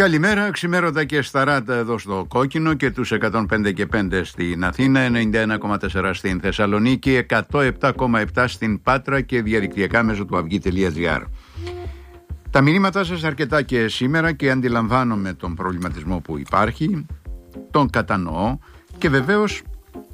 Καλημέρα, ξημέρωτα και σταράτα εδώ στο Κόκκινο και τους 105 και 5 στην Αθήνα, 91,4 στην Θεσσαλονίκη, 107,7 στην Πάτρα και διαδικτυακά μέσω του αυγή.gr. Τα μηνύματά σας αρκετά και σήμερα και αντιλαμβάνομαι τον προβληματισμό που υπάρχει, τον κατανοώ και βεβαίως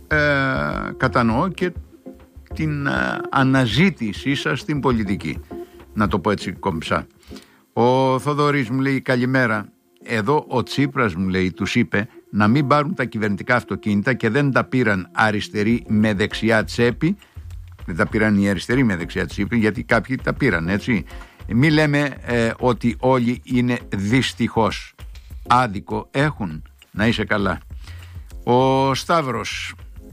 κατανοώ και την αναζήτησή σας στην πολιτική. Να το πω έτσι κομψά. Ο Θοδωρής μου λέει καλημέρα. Εδώ ο Τσίπρας μου λέει τους είπε να μην πάρουν τα κυβερνητικά αυτοκίνητα και δεν τα πήραν αριστεροί με δεξιά τσέπη. Δεν τα πήραν οι αριστεροί με δεξιά τσέπη, γιατί κάποιοι τα πήραν, έτσι. Μην λέμε ότι όλοι είναι δυστυχώς. Άδικο έχουν. Να είσαι καλά. Ο Σταύρος.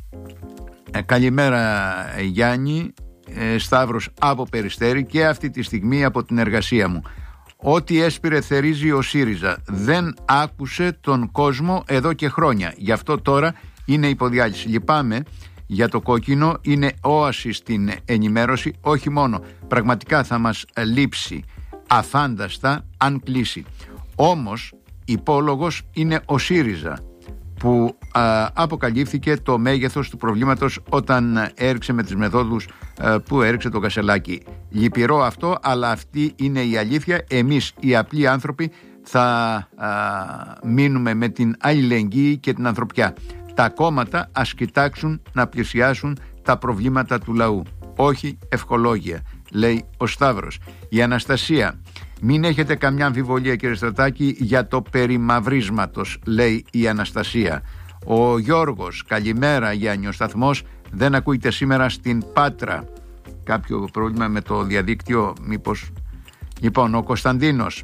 Καλημέρα Γιάννη. Σταύρος από Περιστέρι και αυτή τη στιγμή από την εργασία μου. Ό,τι έσπηρε θερίζει ο ΣΥΡΙΖΑ. Δεν άκουσε τον κόσμο εδώ και χρόνια. Γι' αυτό τώρα είναι υποδιάλυση. Λυπάμαι για το Κόκκινο. Είναι όαση στην ενημέρωση. Όχι μόνο. Πραγματικά θα μας λείψει αφάνταστα αν κλείσει. Όμως υπόλογος είναι ο ΣΥΡΙΖΑ που αποκαλύφθηκε το μέγεθος του προβλήματος όταν έριξε με τις μεθόδους που έριξε το Κασελάκη. Λυπηρό αυτό, αλλά αυτή είναι η αλήθεια. Εμείς οι απλοί άνθρωποι θα μείνουμε με την αλληλεγγύη και την ανθρωπιά. Τα κόμματα ας κοιτάξουν να πλησιάσουν τα προβλήματα του λαού. Όχι ευχολόγια, λέει ο Σταύρος. Η Αναστασία. Μην έχετε καμιά αμφιβολία κύριε Στρατάκη για το περί μαυρίσματος, λέει η Αναστασία. Ο Γιώργος, καλημέρα Γιάννη, ο σταθμός δεν ακούγεται σήμερα στην Πάτρα. Κάποιο πρόβλημα με το διαδίκτυο μήπως. Λοιπόν, ο Κωνσταντίνος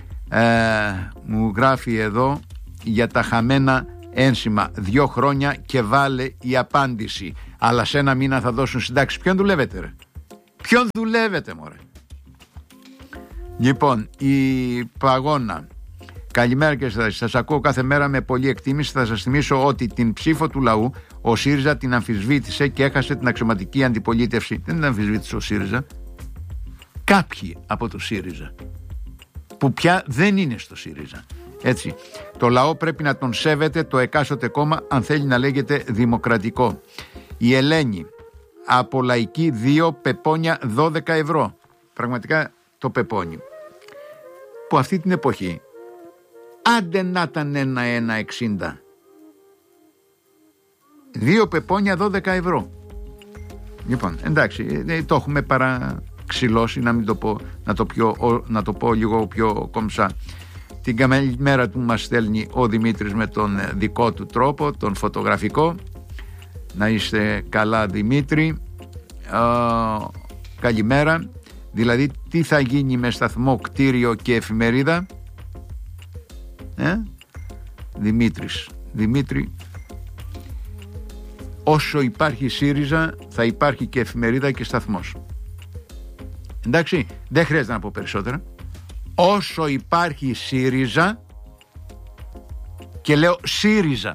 μου γράφει εδώ για τα χαμένα ένσημα. 2 χρόνια και βάλε η απάντηση. Αλλά σε 1 μήνα θα δώσουν συντάξεις. Ποιον δουλεύετε ρε? Ποιον δουλεύετε μωρέ? Λοιπόν, η Παγώνα. Καλημέρα και σας ακούω κάθε μέρα με πολλή εκτίμηση. Θα σας θυμίσω ότι την ψήφο του λαού ο ΣΥΡΙΖΑ την αμφισβήτησε και έχασε την αξιωματική αντιπολίτευση. Δεν την αμφισβήτησε ο ΣΥΡΙΖΑ. Κάποιοι από το ΣΥΡΙΖΑ που πια δεν είναι στο ΣΥΡΙΖΑ. Έτσι. Το λαό πρέπει να τον σέβεται το εκάστοτε κόμμα αν θέλει να λέγεται δημοκρατικό. Η Ελένη. Από Λαϊκή 2 πεπόνια 12 ευρώ. Πραγματικά το πεπόνι που αυτή την εποχή άντε να ήταν 1,60. 2 πεπόνια 12 ευρώ. Λοιπόν, εντάξει, το έχουμε παραξηλώσει, να μην το πω, να το πω λίγο πιο κομψά. Την καλημέρα του μας στέλνει ο Δημήτρης με τον δικό του τρόπο, τον φωτογραφικό. Να είστε καλά Δημήτρη. Καλημέρα. Δηλαδή τι θα γίνει με σταθμό, κτίριο και εφημερίδα? Δημήτρη, όσο υπάρχει ΣΥΡΙΖΑ θα υπάρχει και εφημερίδα και σταθμός. Εντάξει, δεν χρειάζεται να πω περισσότερα. Όσο υπάρχει ΣΥΡΙΖΑ, και λέω ΣΥΡΙΖΑ,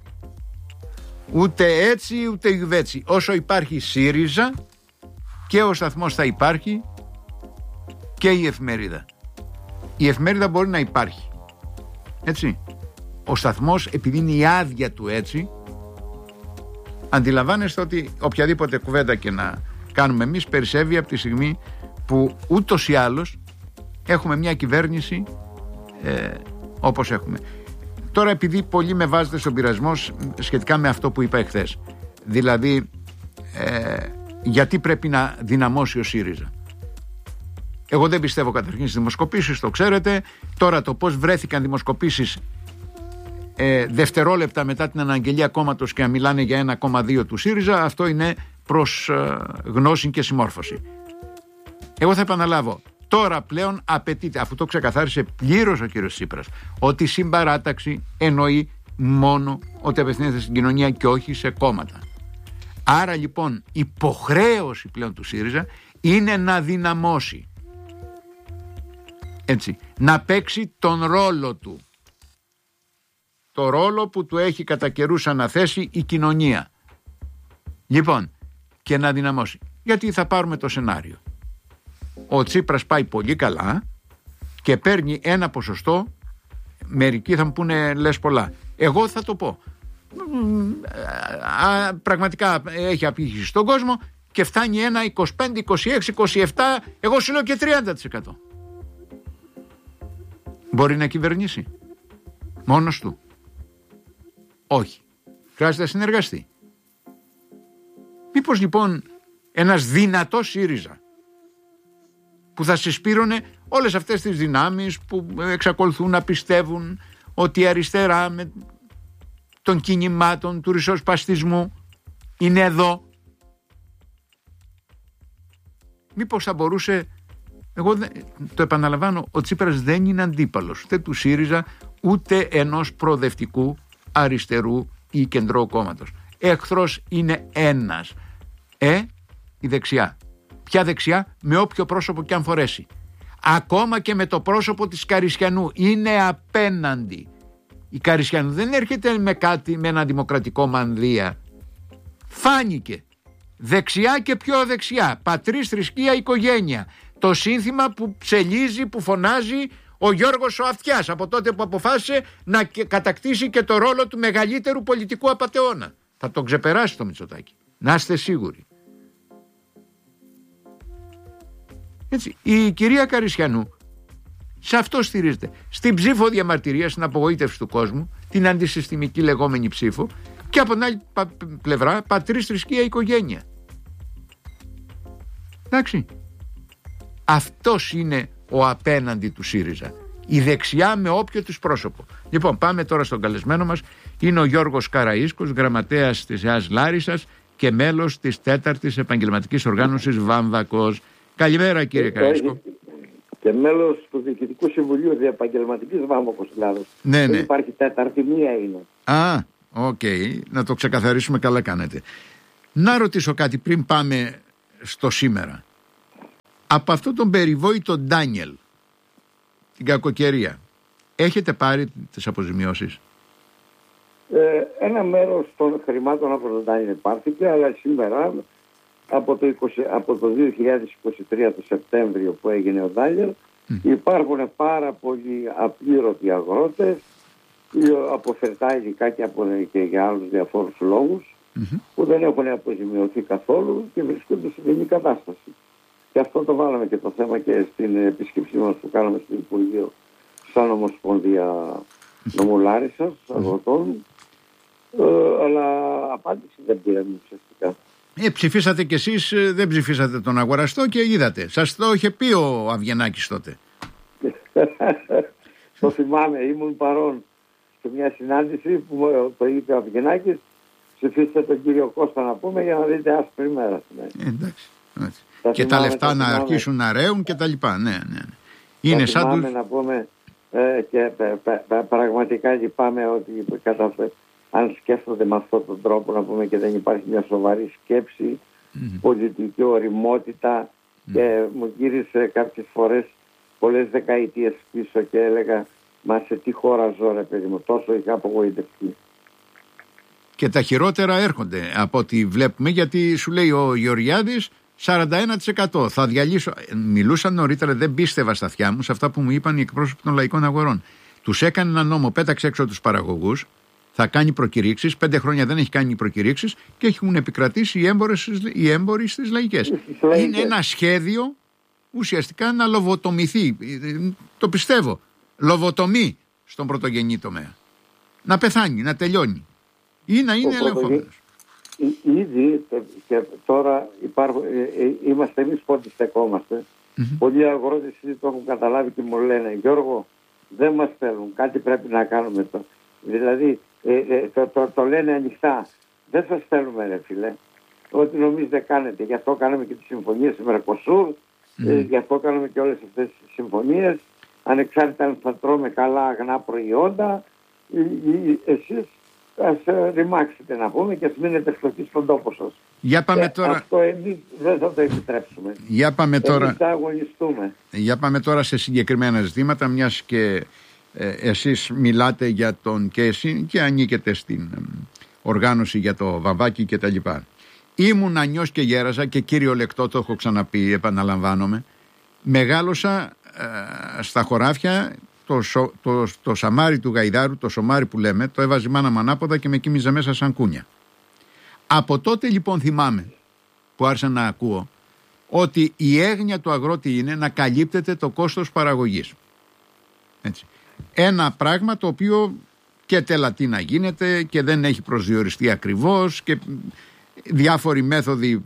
ούτε έτσι ούτε γιουβέτσι, όσο υπάρχει ΣΥΡΙΖΑ και ο σταθμός θα υπάρχει και η εφημερίδα. Η εφημερίδα μπορεί να υπάρχει, έτσι. Ο σταθμός, επειδή είναι η άδεια του, έτσι, αντιλαμβάνεστε ότι οποιαδήποτε κουβέντα και να κάνουμε εμείς περισσεύει από τη στιγμή που ούτως ή άλλως έχουμε μια κυβέρνηση όπως έχουμε. Τώρα, επειδή πολλοί με βάζετε στον πειρασμό σχετικά με αυτό που είπα εχθές, δηλαδή γιατί πρέπει να δυναμώσει ο ΣΥΡΙΖΑ. Εγώ δεν πιστεύω καταρχήν στις δημοσκοπήσεις, το ξέρετε. Τώρα το πώς βρέθηκαν δημοσκοπήσεις δευτερόλεπτα μετά την αναγγελία κόμματος και να μιλάνε για 1,2 του ΣΥΡΙΖΑ, αυτό είναι προς γνώση και συμμόρφωση. Εγώ θα επαναλάβω, τώρα πλέον απαιτείται, αφού το ξεκαθάρισε πλήρως ο κύριος Τσίπρας, ότι η συμπαράταξη εννοεί μόνο ότι απευθύνεται στην κοινωνία και όχι σε κόμματα. Άρα λοιπόν υποχρέωση πλέον του ΣΥΡΙΖΑ είναι να δυναμώσει, έτσι, να παίξει τον ρόλο του, το ρόλο που του έχει κατά καιρούς αναθέσει η κοινωνία. Λοιπόν, και να δυναμώσει. Γιατί θα πάρουμε το σενάριο. Ο Τσίπρας πάει πολύ καλά και παίρνει ένα ποσοστό μερικοί θα μου πούνε λες πολλά. Εγώ θα το πω. Πραγματικά έχει απήχηση στον κόσμο και φτάνει ένα 25, 26, 27, εγώ σου λέω και 30%. Μπορεί να κυβερνήσει μόνος του? Όχι. Χρειάζεται να συνεργαστεί. Μήπως λοιπόν ένας δυνατός ΣΥΡΙΖΑ που θα συσπήρωνε όλες αυτές τις δυνάμεις που εξακολουθούν να πιστεύουν ότι η αριστερά με των κινημάτων του ρισοσπαστισμού είναι εδώ. Μήπως θα μπορούσε, εγώ το επαναλαμβάνω, ο Τσίπρας δεν είναι αντίπαλος ούτε του ΣΥΡΙΖΑ ούτε ενός προοδευτικού αριστερού ή κεντρώου κόμματος. Εχθρός είναι ένας. Η δεξιά. Ποια δεξιά? Με όποιο πρόσωπο και αν φορέσει. Ακόμα και με το πρόσωπο της Καρισιανού είναι απέναντι. Η Καρισιανού δεν έρχεται με κάτι, με ένα δημοκρατικό μανδύα. Φάνηκε. Δεξιά και πιο δεξιά. Πατρίς, θρησκεία, οικογένεια. Το σύνθημα που ψελίζει, που φωνάζει ο Γιώργος ο Αυτιάς από τότε που αποφάσισε να κατακτήσει και το ρόλο του μεγαλύτερου πολιτικού απατεώνα. Θα τον ξεπεράσει το Μητσοτάκη. Να είστε σίγουροι. Έτσι, η κυρία Καρισιανού σε αυτό στηρίζεται. Στην ψήφο διαμαρτυρία, στην απογοήτευση του κόσμου, την αντισυστημική λεγόμενη ψήφο, και από την άλλη πλευρά πατρίς, θρησκεία, οικογένεια. Εντάξει. Αυτός είναι ο απέναντι του ΣΥΡΙΖΑ. Η δεξιά με όποιο τους πρόσωπο. Λοιπόν, πάμε τώρα στον καλεσμένο μας. Είναι ο Γιώργος Καραΐσκος, γραμματέας της ΕΑΣ Λάρισσας και μέλος της 4ης Επαγγελματικής Οργάνωσης Βάμβακος. Καλημέρα, κύριε Καραΐσκο. Και μέλος του Διοικητικού Συμβουλίου Διεπαγγελματικής Βάμβακος Ελλάδος. Ναι. Δεν υπάρχει τέταρτη, μία είναι. Οκ. Να το ξεκαθαρίσουμε, καλά κάνετε. Να ρωτήσω κάτι πριν πάμε στο σήμερα. Από αυτόν τον περιβόητο Ντάνιελ, την κακοκαιρία, έχετε πάρει τις αποζημιώσεις? Ένα μέρος των χρημάτων από τον Ντάνιελ πάρθηκε, αλλά σήμερα από το 2023 το Σεπτέμβριο που έγινε ο Ντάνιελ υπάρχουν πάρα πολλοί απλήρωτοι αγρότες από φερτά υλικά και για άλλους διαφόρους λόγους που δεν έχουν αποζημιωθεί καθόλου και βρίσκονται σε δινή κατάσταση. Και αυτό το βάλαμε και το θέμα και στην επίσκεψή μας που κάναμε στο Υπουργείο σαν Ομοσπονδία Νομού Λάρισσας αγροτών, αλλά απάντηση δεν πήραμε ουσιαστικά. Ψηφίσατε κι εσείς, δεν ψηφίσατε τον αγοραστό και είδατε. Σας το είχε πει ο Αβγενάκης τότε. Το θυμάμαι, ήμουν παρόν σε μια συνάντηση που το είπε ο Αβγενάκης. Ψηφίστε τον κύριο Κώστα να πούμε για να δείτε άσπρη μέρα. Εντάξει. Και τα λεφτά να αρχίσουν να ρέουν και τα λοιπά. Ναι. Είναι σαν τους... να πούμε και πραγματικά λυπάμαι ότι αν σκέφτονται με αυτόν τον τρόπο να πούμε και δεν υπάρχει μια σοβαρή σκέψη, πολιτική ωριμότητα και μου γύρισε κάποιες φορές πολλές δεκαετίες πίσω και έλεγα μα σε τι χώρα ζω ρε παιδί μου, τόσο είχα απογοητευτεί. Και τα χειρότερα έρχονται από ό,τι βλέπουμε, γιατί σου λέει ο Γεωργιάδης 41%. Θα διαλύσω. Μιλούσαν νωρίτερα, δεν πίστευα στα αυτιά μου σε αυτά που μου είπαν οι εκπρόσωποι των λαϊκών αγορών. Τους έκανε ένα νόμο, πέταξε έξω τους παραγωγούς, θα κάνει προκηρύξεις. 5 χρόνια δεν έχει κάνει προκηρύξεις και έχουν επικρατήσει οι έμποροι στις λαϊκές. Είναι ένα σχέδιο ουσιαστικά να λοβοτομηθεί. Το πιστεύω. Λοβοτομή στον πρωτογενή τομέα. Να πεθάνει, να τελειώνει. Ή να είναι ελεγχόμενος. Ήδη και τώρα είμαστε εμείς που αντιστεκόμαστε. Πολλοί αγρότες το έχουν καταλάβει και μου λένε Γιώργο, δεν μας θέλουν, κάτι πρέπει να κάνουμε. Δηλαδή το λένε ανοιχτά, δεν σας θέλουμε ρε φίλε, ό,τι νομίζετε κάνετε. Γι' αυτό κάναμε και τις συμφωνίες με Μερκοσούρ, γι' αυτό κάναμε και όλες αυτές τις συμφωνίες, ανεξάρτητα αν θα τρώμε καλά αγνά προϊόντα, εσείς ας ρημάξετε να πούμε και ας μείνετε φτωχοί στον τόπο σας. Για πάμε τώρα... Αυτό εμείς δεν θα το επιτρέψουμε. Για πάμε τώρα... Εμείς θα αγωνιστούμε. Για πάμε τώρα σε συγκεκριμένα ζητήματα, μιας και εσείς μιλάτε για τον Κέση και ανήκετε στην οργάνωση για το βαμβάκι και τα λοιπά. Ήμουν ανιός και γέρασα και κύριο λεκτό, το έχω ξαναπεί, επαναλαμβάνομαι. Μεγάλωσα στα χωράφια το σαμάρι του γαϊδάρου, το σομάρι που λέμε, το έβαζε η μάνα μου ανάποδα και με κοίμιζε μέσα σαν κούνια. Από τότε λοιπόν θυμάμαι που άρχισα να ακούω ότι η έγνοια του αγρότη είναι να καλύπτεται το κόστος παραγωγής. Έτσι. Ένα πράγμα το οποίο και τελατή να γίνεται και δεν έχει προσδιοριστεί ακριβώς και διάφοροι μέθοδοι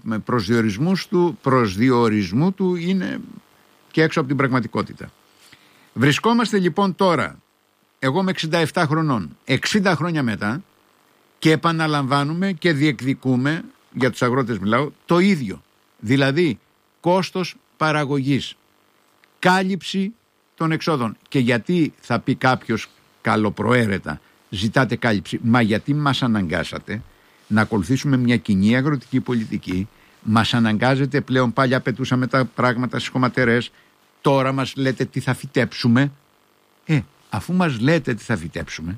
προσδιορισμού του είναι και έξω από την πραγματικότητα. Βρισκόμαστε λοιπόν τώρα, εγώ είμαι 67 χρονών, 60 χρόνια μετά και επαναλαμβάνουμε και διεκδικούμε, για τους αγρότες μιλάω, το ίδιο. Δηλαδή κόστος παραγωγής, κάλυψη των εξόδων. Και γιατί θα πει κάποιος καλοπροαίρετα ζητάτε κάλυψη? Μα γιατί μας αναγκάσατε να ακολουθήσουμε μια κοινή αγροτική πολιτική, μας αναγκάζετε πλέον, πάλι απαιτούσαμε τα πράγματα στις χωματερές, τώρα μας λέτε τι θα φυτέψουμε. Αφού μας λέτε τι θα φυτέψουμε,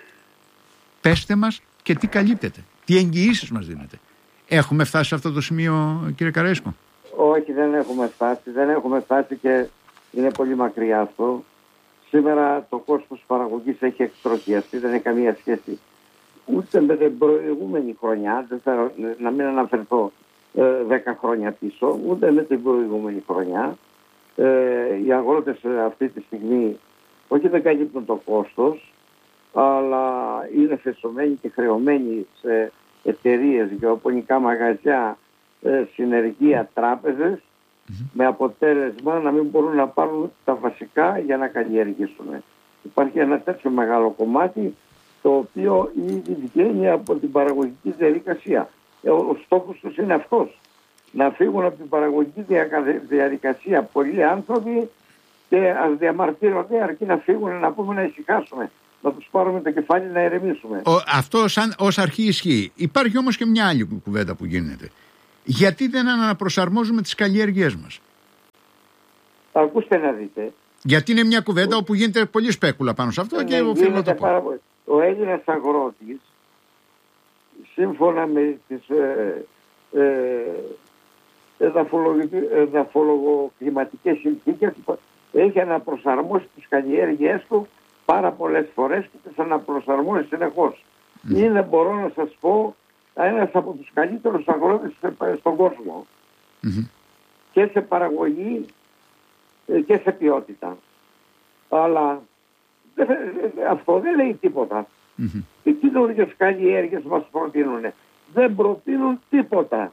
πέστε μας και τι καλύπτεται, τι εγγυήσεις μας δίνετε. Έχουμε φτάσει σε αυτό το σημείο, κύριε Καραϊσκό? Όχι, δεν έχουμε φτάσει και είναι πολύ μακριά αυτό. Σήμερα το κόστος παραγωγής έχει εκτροχιαστεί, δεν έχει καμία σχέση ούτε με την προηγούμενη χρονιά, δεν θέλω να μην αναφερθώ 10 χρόνια πίσω, ούτε με την προηγούμενη χρονιά. Οι αγρότες αυτή τη στιγμή όχι δεν καλύπτουν το κόστος, αλλά είναι φεσωμένοι και χρεωμένοι σε εταιρείες, γεωπονικά μαγαζιά, συνεργεία, τράπεζες, με αποτέλεσμα να μην μπορούν να πάρουν τα βασικά για να καλλιεργήσουν. Υπάρχει ένα τέτοιο μεγάλο κομμάτι το οποίο ήδη βγαίνει από την παραγωγική διαδικασία. Ο στόχος τους είναι αυτός. Να φύγουν από την παραγωγική διαδικασία πολλοί άνθρωποι και ας διαμαρτύρονται αρκεί να φύγουν, να πούμε να ησυχάσουμε. Να τους πάρουμε το κεφάλι να ηρεμήσουμε. Αυτό σαν ως αρχή ισχύει. Υπάρχει όμως και μια άλλη κουβέντα που γίνεται. Γιατί δεν αναπροσαρμόζουμε τις καλλιέργειές μας? Ακούστε να δείτε. Γιατί είναι μια κουβέντα όπου γίνεται πολύ σπέκουλα πάνω σε αυτό και οφείλω να το πω. Ο Έλληνας αγρότης, σύμφωνα με τις εδαφολογοκλιματικές συνθήκες, έχει αναπροσαρμόσει τις καλλιέργειές του πάρα πολλές φορές και τις αναπροσαρμόσει συνεχώς. Είναι, μπορώ να σας πω, ένας από τους καλύτερους αγρότες στον κόσμο. Και σε παραγωγή και σε ποιότητα. Αλλά αυτό δεν λέει τίποτα. Οι καινούργιες καλλιέργειες μας προτείνουν. Δεν προτείνουν τίποτα.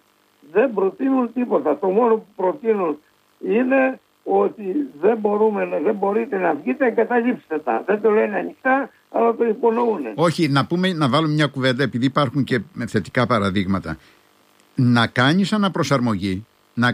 Το μόνο που προτείνουν είναι ότι δεν μπορείτε να βγείτε, εγκαταλείψτε τα. Δεν το λένε ανοιχτά, αλλά το υπονοούν. Όχι, να βάλουμε μια κουβέντα, επειδή υπάρχουν και θετικά παραδείγματα. Να κάνεις αναπροσαρμογή,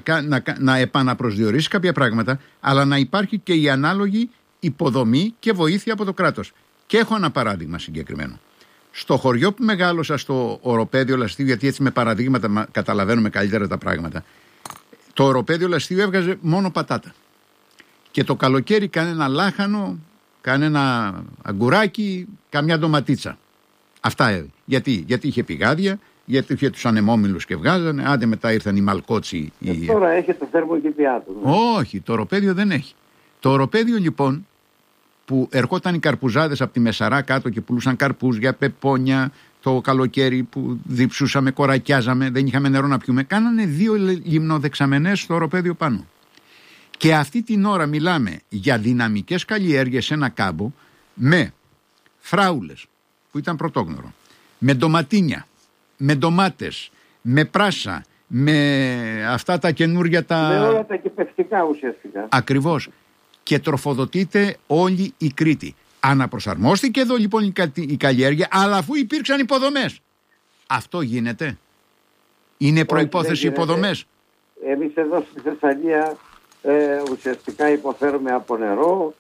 να επαναπροσδιορίσεις κάποια πράγματα, αλλά να υπάρχει και η ανάλογη υποδομή και βοήθεια από το κράτος. Και έχω ένα παράδειγμα συγκεκριμένο. Στο χωριό που μεγάλωσα, στο οροπέδιο Λαστίου, γιατί έτσι με παραδείγματα καταλαβαίνουμε καλύτερα τα πράγματα, το οροπέδιο Λαστίου έβγαζε μόνο πατάτα. Και το καλοκαίρι κάνει ένα λάχανο, κάνει ένα αγκουράκι, καμιά ντοματίτσα. Αυτά. Γιατί είχε πηγάδια, γιατί είχε τους ανεμόμυλους και βγάζανε, άντε μετά ήρθαν οι μαλκότσι. Τώρα έχει το θερμοκηπιά του. Όχι, το οροπέδιο δεν έχει. Το οροπέδιο λοιπόν, που ερχόταν οι καρπουζάδες από τη Μεσαρά κάτω και πουλούσαν καρπούζια, πεπόνια, το καλοκαίρι που διψούσαμε, κορακιάζαμε, δεν είχαμε νερό να πιούμε, κάνανε 2 λιμνοδεξαμενές στο οροπέδιο πάνω. Και αυτή την ώρα μιλάμε για δυναμικές καλλιέργειες σε ένα κάμπο με φράουλες που ήταν πρωτόγνωρο, με ντοματίνια, με ντομάτες, με πράσα, με αυτά τα καινούρια με όλα τα κυπευτικά ουσιαστικά. Ακριβώς. Και τροφοδοτείται όλη η Κρήτη. Αναπροσαρμόστηκε εδώ λοιπόν η καλλιέργεια, αλλά αφού υπήρξαν υποδομές. Αυτό γίνεται? Είναι προϋπόθεση υποδομές? Εμείς εδώ στη Θεσσαλία ουσιαστικά υποφέρουμε από νερό.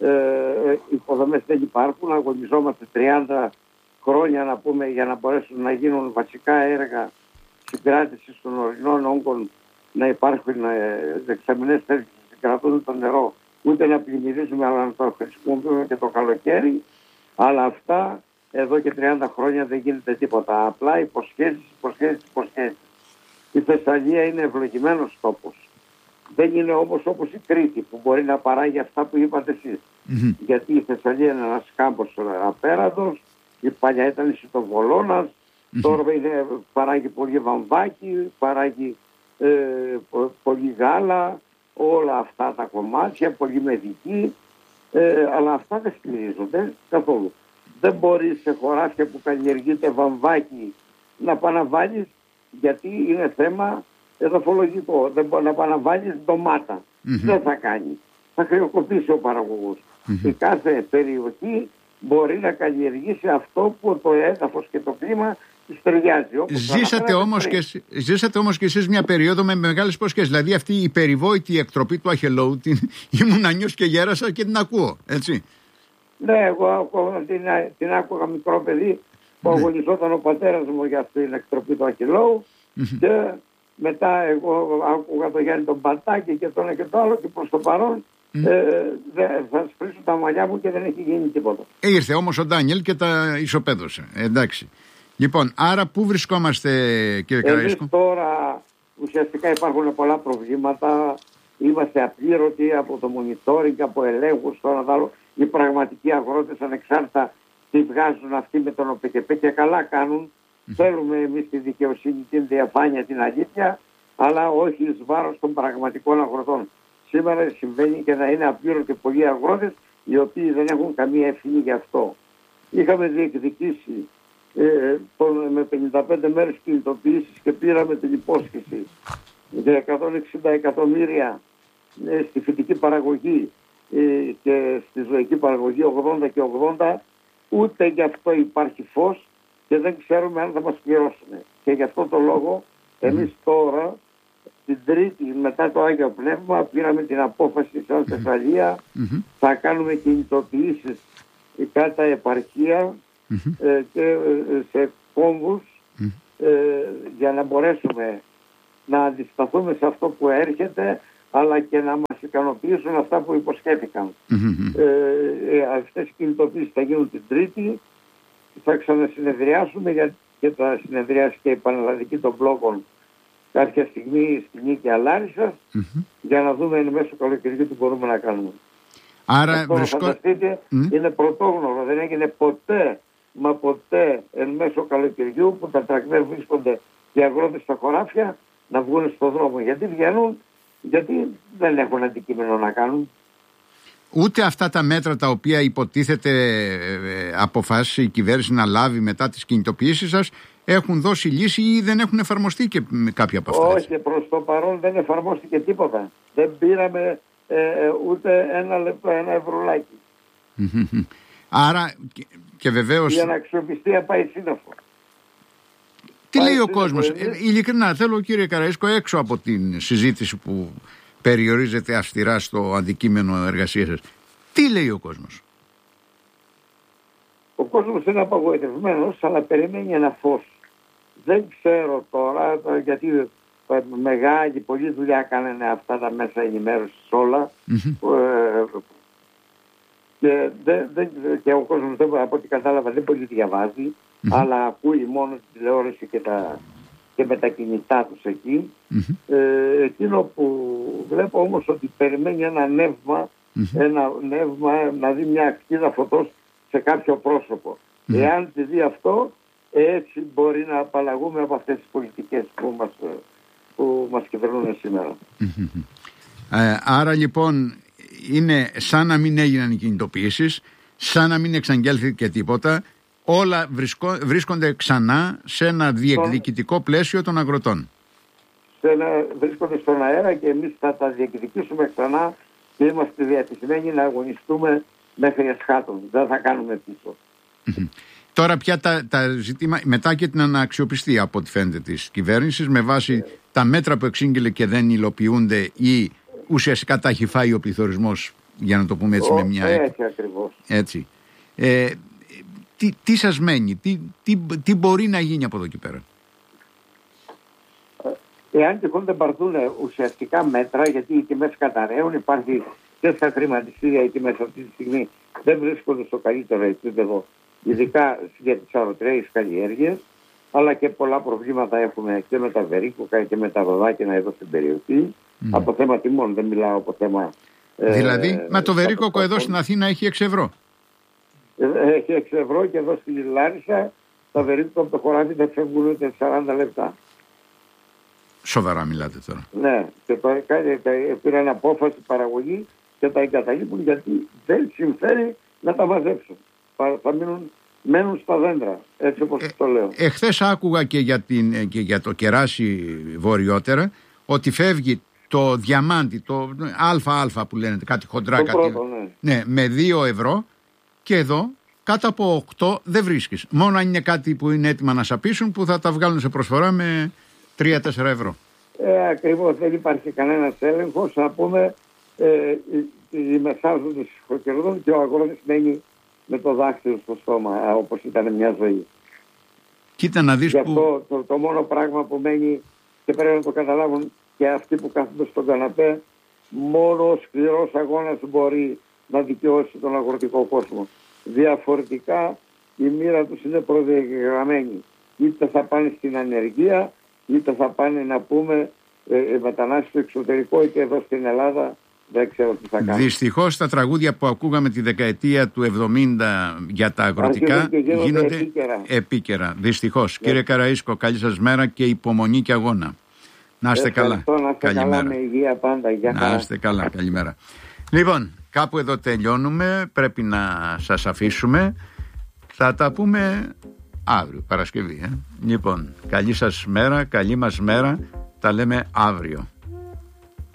Υποδομές δεν υπάρχουν. Αγωνιζόμαστε 30 χρόνια να πούμε για να μπορέσουν να γίνουν βασικά έργα συγκράτησης των ορεινών όγκων, να υπάρχουν δεξαμενές θέσεις που συγκρατούν το νερό, ούτε να πλημμυρίζουμε, αλλά να το χρησιμοποιούμε και το καλοκαίρι. Αλλά αυτά εδώ και 30 χρόνια δεν γίνεται τίποτα. Απλά υποσχέσεις. Η Θεσσαλία είναι ευλογημένος τόπος. Δεν είναι όμως όπως η Κρήτη που μπορεί να παράγει αυτά που είπατε εσείς. Γιατί η Θεσσαλία είναι ένας κάμπος απέραντος, η παλιά ήταν η Σιτοβολώνας, τώρα παράγει πολύ βαμβάκι, παράγει πολύ γάλα, όλα αυτά τα κομμάτια, πολύ μεδική, αλλά αυτά δεν στηρίζονται καθόλου. Δεν μπορεί σε χωράφια που καλλιεργείται βαμβάκι να παναβάλεις, γιατί είναι θέμα εδαφολογικό. Δεν μπορεί να παναβάλεις ντομάτα. Δεν θα κάνει. Θα χρεοκοπήσει ο παραγωγός. Η κάθε περιοχή μπορεί να καλλιεργήσει αυτό που το έδαφος και το κλίμα της ταιριάζει. Ζήσατε όμως και εσείς μια περίοδο με μεγάλες υποσχέσεις. Δηλαδή αυτή η περιβόητη εκτροπή του Αχελώου ήμουν νιός και γέρασα και την ακούω, έτσι. Ναι, εγώ την άκουγα μικρό παιδί που αγωνιζόταν ο πατέρας μου για αυτή την εκτροπή του Αχελώου και μετά εγώ άκουγα τον Γιάννη τον Πατάκη και το ένα και το άλλο και προς το παρόν θα σπρίσω τα μαλλιά μου και δεν έχει γίνει τίποτα. Ήρθε όμως ο Ντάνιελ και τα ισοπαίδωσε. Εντάξει. Λοιπόν, άρα πού βρισκόμαστε, κύριε Καραΐσκο? Τώρα ουσιαστικά υπάρχουν πολλά προβλήματα. Είμαστε απλήρωτοι από το monitoring, από ελέγχους. Τώρα οι πραγματικοί αγρότες ανεξάρτητα τι βγάζουν αυτοί με τον ΟΠΚΠ και καλά κάνουν. Θέλουμε εμείς τη δικαιοσύνη, την διαφάνεια, την αλήθεια, αλλά όχι εις βάρος των πραγματικών αγροτών. Σήμερα συμβαίνει και να είναι απλήρωτοι πολλοί αγρότες οι οποίοι δεν έχουν καμία ευθύνη γι' αυτό. Είχαμε διεκδικήσει με 55 μέρες κινητοποιήσεις και πήραμε την υπόσχεση για 160 εκατομμύρια στη φυτική παραγωγή και στη ζωική παραγωγή 80 και 80. Ούτε γι' αυτό υπάρχει φως και δεν ξέρουμε αν θα μας πληρώσουν. Και γι' αυτό το λόγο εμείς τώρα την Τρίτη μετά το Άγιο Πνεύμα πήραμε την απόφαση σαν Θεσσαλία, θα κάνουμε κινητοποιήσεις κατά επαρχία και σε κόμβους για να μπορέσουμε να αντισταθούμε σε αυτό που έρχεται, αλλά και να μας ικανοποιήσουν αυτά που υποσχέθηκαν. Αυτές οι κινητοποιήσεις θα γίνουν την Τρίτη, θα ξανασυνεδριάσουμε και θα συνεδριάσει και η Πανελλαδική των Μπλόκων κάποια στιγμή στη Νίκη Λάρισσας για να δούμε εν μέσω καλοκαιριού τι μπορούμε να κάνουμε. Άρα φανταστείτε, είναι πρωτόγνωρο, δεν έγινε ποτέ, μα ποτέ εν μέσω καλοκαιριού που τα τρακτέρ βρίσκονται οι αγρότες στα χωράφια να βγουν στον δρόμο. Γιατί βγαίνουν? Γιατί δεν έχουν αντικείμενο να κάνουν. Ούτε αυτά τα μέτρα τα οποία υποτίθεται αποφάσισε η κυβέρνηση να λάβει μετά τις κινητοποιήσεις σας έχουν δώσει λύση ή δεν έχουν εφαρμοστεί και κάποια από αυτά? Όχι, προς το παρόν δεν εφαρμόστηκε τίποτα. Δεν πήραμε ούτε ένα λεπτό, ένα ευρωλάκι. Άρα και βεβαίως... Η αναξιοπιστία πάει σύννεφο. Τι λέει ο κόσμος? Ειλικρινά θέλω, κύριε Καραΐσκο, έξω από την συζήτηση που περιορίζεται αυστηρά στο αντικείμενο εργασίας σας, τι λέει ο κόσμος? Ο κόσμος είναι απογοητευμένος, αλλά περιμένει ένα φως. Δεν ξέρω τώρα, γιατί μεγάλη, πολλή δουλειά κάνανε αυτά τα μέσα ενημέρωσης όλα. Και ο κόσμος, από ό,τι κατάλαβα, δεν πολύ διαβάζει, αλλά ακούει μόνο τη τηλεόραση και με τα κινητά τους εκεί. Εκείνο που βλέπω όμως ότι περιμένει ένα νεύμα, να δει μια ακτίδα φωτός σε κάποιο πρόσωπο. Εάν τη δει αυτό, έτσι μπορεί να απαλλαγούμε από αυτές τις πολιτικές που μας κυβερνούν σήμερα. Άρα λοιπόν είναι σαν να μην έγιναν οι κινητοποιήσεις, σαν να μην εξαγγέλθηκε τίποτα, όλα βρίσκονται ξανά σε ένα διεκδικητικό πλαίσιο των αγροτών. Βρίσκονται στον αέρα και εμείς θα τα διεκδικήσουμε ξανά και είμαστε διατεθειμένοι να αγωνιστούμε μέχρι εσχάτων. Δεν θα κάνουμε πίσω. Τώρα πια τα ζητήματα, μετά και την αναξιοπιστία από ό,τι φαίνεται της κυβέρνησης, με βάση τα μέτρα που εξήγηλε και δεν υλοποιούνται ή ουσιαστικά τα έχει φάει ο πληθωρισμός, για να το πούμε έτσι με μια... Έτσι ακριβώς. Έτσι. Τι σας μένει, τι μπορεί να γίνει από εδώ και πέρα? Εάν τυχόν δεν πάρθουν ουσιαστικά μέτρα, γιατί οι τιμές καταραίουν, υπάρχει και στα χρηματιστήρια οι τιμές αυτή τη στιγμή δεν βρίσκονται στο καλύτερο επίπεδο, ειδικά για τις αεροτρέες καλλιέργειες. αλλά και πολλά προβλήματα έχουμε και με τα βερίκοκα και με τα ροδάκινα εδώ στην περιοχή. Από θέμα τιμών, δεν μιλάω από θέμα... Δηλαδή, το βερίκοκο εδώ στην Αθήνα έχει 6 ευρώ. Έχει 6 ευρώ και εδώ στη Λάρισα τα βερίκοκα από το χωράφι δεν φεύγουν ούτε 40 λεπτά. Σοβαρά μιλάτε τώρα. Ναι, και πήραν απόφαση παραγωγή και τα εγκαταλείπουν γιατί δεν συμφέρει να τα μαζέψουν. Θα μένουν στα δέντρα, έτσι όπως το λέω. Εχθές άκουγα και για το κεράσι βορειότερα ότι φεύγει το διαμάντι, το ΑΑ που λένε, κάτι χοντρά, ναι, με 2 ευρώ και εδώ κάτω από 8 δεν βρίσκεις. Μόνο αν είναι κάτι που είναι έτοιμα να σαπίσουν που θα τα βγάλουν σε προσφορά με 3-4 ευρώ. Ακριβώς, δεν υπάρχει κανένας έλεγχος. Να πούμε οι μεσάζοντες σφοκερδούν και ο αγρότης μένει με το δάχτυλο στο στόμα, όπως ήταν μια ζωή. Κοίτα να δεις. Γι' αυτό το μόνο πράγμα που μένει και πρέπει να το καταλάβουν και αυτοί που κάθονται στον καναπέ, μόνο ο σκληρός αγώνας μπορεί να δικαιώσει τον αγροτικό κόσμο. Διαφορετικά η μοίρα τους είναι προδιαγραμμένη. Είτε θα πάνε στην ανεργία, είτε θα πάνε να πούμε μετανάστες στο εξωτερικό, είτε εδώ στην Ελλάδα. Δεν ξέρω τι θα κάνει. Δυστυχώς τα τραγούδια που ακούγαμε τη δεκαετία του 70 για τα αγροτικά γίνονται επίκαιρα. Δυστυχώς. Ναι. Κύριε Καραΐσκο, καλή σας μέρα και υπομονή και αγώνα. Να είστε καλά. Να είστε καλά, με υγεία πάντα. Να είστε καλά. Καλημέρα. Λοιπόν, κάπου εδώ τελειώνουμε. Πρέπει να σας αφήσουμε. Θα τα πούμε αύριο, Παρασκευή. Λοιπόν, καλή σας μέρα, καλή μας μέρα. Τα λέμε αύριο.